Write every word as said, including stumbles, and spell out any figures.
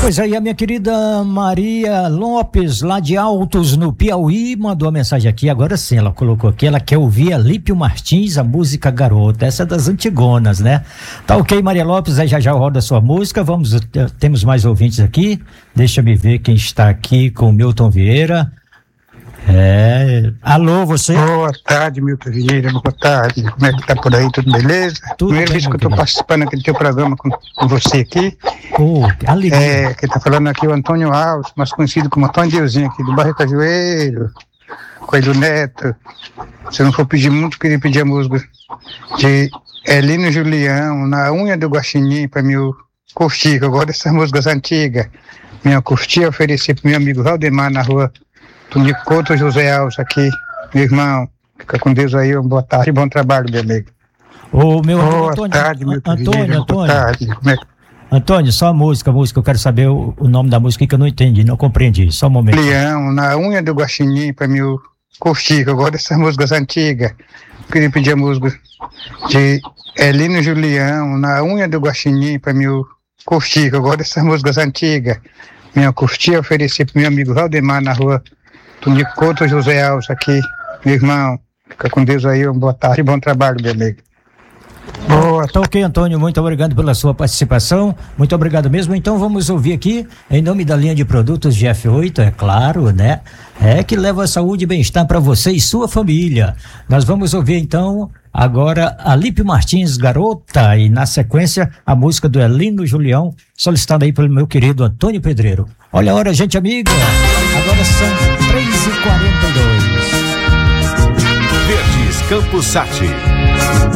Pois aí, a minha querida Maria Lopes, lá de Altos, no Piauí, mandou a mensagem aqui. Agora sim, ela colocou aqui, ela quer ouvir a Lípio Martins, a música Garota. Essa é das antigonas, né? Tá ok, Maria Lopes, aí já já roda a sua música. Vamos, temos mais ouvintes aqui. Deixa me ver quem está aqui com o Milton Vieira. É. Alô, você? Boa tarde, Milton Vieira. Boa tarde. Como é que tá por aí? Tudo beleza? Tudo Primeira bem, vez que eu meu tô participando aqui do teu programa com, com você aqui. Oh, que alegria. É, quem tá falando aqui é o Antônio Alves, mais conhecido como Antônio Deusinho, aqui do bairro Cajueiro, Coelho Neto. Se eu não for pedir muito, queria pedir a música de Elino Julião, Na Unha do Guaxinim, para meu curtir, que eu gosto dessas músicas antigas. Minha curtir, oferecer pro meu amigo Valdemar na rua Tonico Couto José Alves aqui, meu irmão. Fica com Deus aí, uma boa tarde e bom trabalho, meu amigo. Ô, meu boa Antônio, tarde, meu Antônio, Antônio. Antônio. Boa tarde. Como é que... Antônio, só a música, a música, eu quero saber o, o nome da música que eu não entendi, não compreendi, só um momento. Leão, Na Unha do Guaxinim, para meu curtir, que eu gosto dessas músicas antigas. Eu queria pedir a música de Elino Julião, Na Unha do Guaxinim, para meu curtir, que eu gosto dessas músicas antigas. Minha curtir, oferecer pro meu amigo Valdemar na rua Tonico Couto José Alves aqui, meu irmão. Fica com Deus aí, uma boa tarde e bom trabalho, meu amigo. Boa. Tá ok, Antônio, muito obrigado pela sua participação, muito obrigado mesmo. Então vamos ouvir aqui, em nome da linha de produtos de F oito, é claro, né? É que leva saúde e bem-estar para você e sua família. Nós vamos ouvir então agora a Lípio Martins, Garota, e na sequência a música do Elino Julião, solicitada aí pelo meu querido Antônio Pedreiro. Olha a hora, gente amiga, agora são três e quarenta e dois. Verdes Campos Sati.